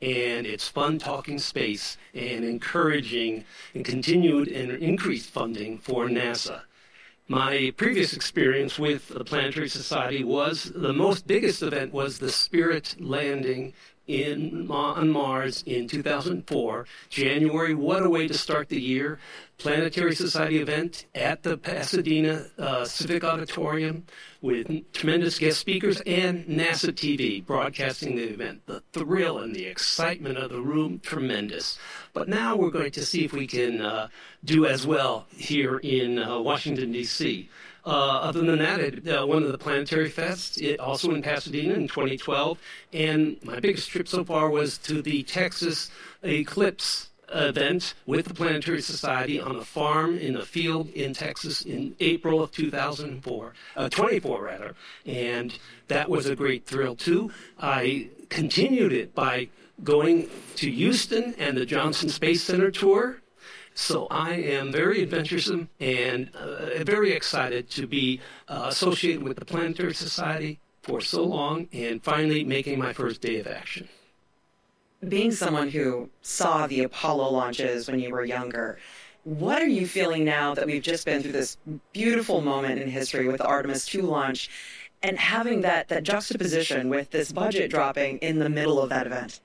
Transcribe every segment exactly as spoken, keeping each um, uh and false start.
and it's fun talking space and encouraging and continued and increased funding for NASA. My previous experience with the Planetary Society was the most biggest event was the Spirit landing in on Mars in two thousand four, January. What a way to start the year. Planetary Society event at the Pasadena uh, Civic Auditorium with tremendous guest speakers and NASA T V broadcasting the event. The thrill and the excitement of the room, tremendous. But now we're going to see if we can uh, do as well here in uh, Washington, D C Uh, other than that, it, uh, one of the Planetary Fests, it, also in Pasadena in twenty twelve. And my biggest trip so far was to the Texas Eclipse event with the Planetary Society on a farm in a field in Texas in April of two thousand four, uh, twenty-four rather. And that was a great thrill too. I continued it by going to Houston and the Johnson Space Center tour. So I am very adventuresome and uh, very excited to be uh, associated with the Planetary Society for so long and finally making my first day of action. Being someone who saw the Apollo launches when you were younger, what are you feeling now that we've just been through this beautiful moment in history with the Artemis two launch and having that, that juxtaposition with this budget dropping in the middle of that event?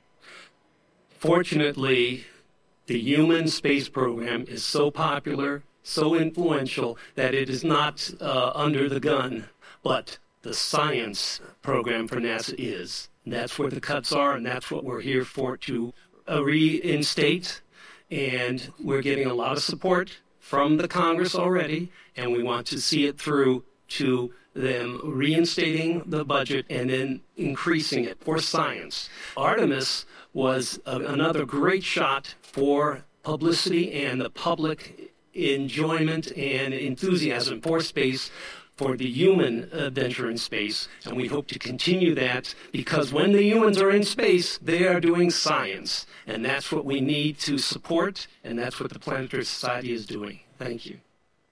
Fortunately, the human space program is so popular, so influential, that it is not uh, under the gun, but the science program for NASA is. And that's where the cuts are, and that's what we're here for, to uh, reinstate. And we're getting a lot of support from the Congress already, and we want to see it through to them reinstating the budget and then increasing it for science. Artemis was a, another great shot for publicity and the public enjoyment and enthusiasm for space, for the human adventure in space. And we hope to continue that, because when the humans are in space, they are doing science. And that's what we need to support, and that's what the Planetary Society is doing. Thank you.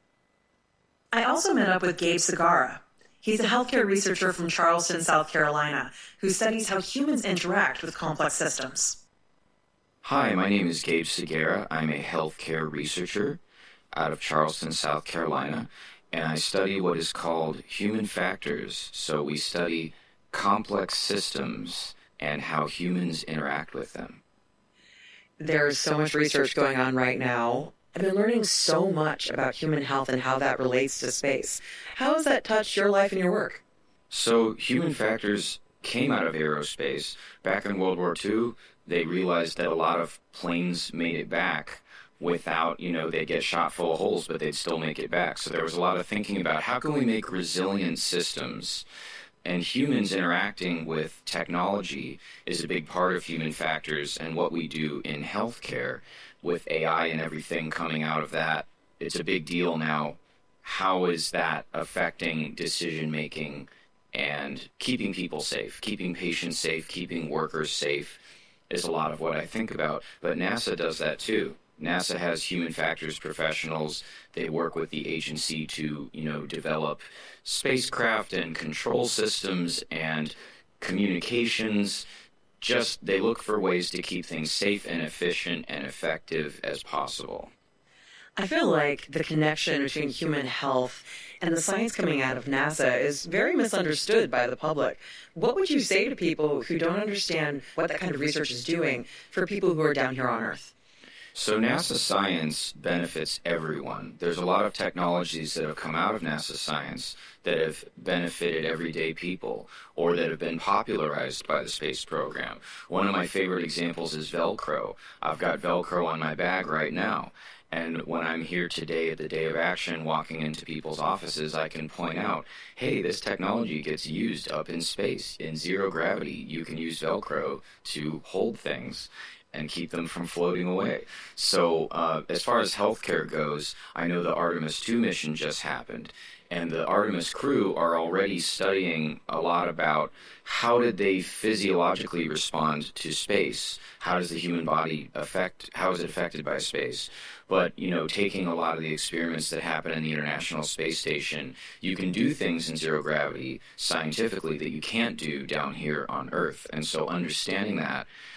I also met up with Gabe Segarra. He's a healthcare researcher from Charleston, South Carolina, who studies how humans interact with complex systems. Hi, my name is Gabe Segarra. I'm a healthcare researcher out of Charleston, South Carolina, and I study what is called human factors. So we study complex systems and how humans interact with them. There's so much research going on right now. I've been learning so much about human health and how that relates to space. How has that touched your life and your work? So human factors came out of aerospace. Back in World War Two, they realized that a lot of planes made it back without, you know, they'd get shot full of holes, but they'd still make it back. So there was a lot of thinking about how can we make resilient systems? And humans interacting with technology is a big part of human factors, and what we do in healthcare with A I and everything coming out of that. It's a big deal now. How is that affecting decision-making and keeping people safe, keeping patients safe, keeping workers safe is a lot of what I think about. But NASA does that too. NASA has human factors professionals. They work with the agency to, you know, develop spacecraft and control systems and communications. Just, they look for ways to keep things safe and efficient and effective as possible. I feel like the connection between human health and the science coming out of NASA is very misunderstood by the public. What would you say to people who don't understand what that kind of research is doing for people who are down here on Earth? So NASA science benefits everyone. There's a lot of technologies that have come out of NASA science that have benefited everyday people or that have been popularized by the space program. One of my favorite examples is Velcro. I've got Velcro on my bag right now. And when I'm here today at the Day of Action, walking into people's offices, I can point out, hey, this technology gets used up in space. In zero gravity, you can use Velcro to hold things and keep them from floating away. So uh, as far as healthcare goes, I know the Artemis two mission just happened, and the Artemis crew are already studying a lot about how did they physiologically respond to space? How does the human body affect, how is it affected by space? But, you know, taking a lot of the experiments that happen in the International Space Station, you can do things in zero gravity scientifically that you can't do down here on Earth. And so understanding that,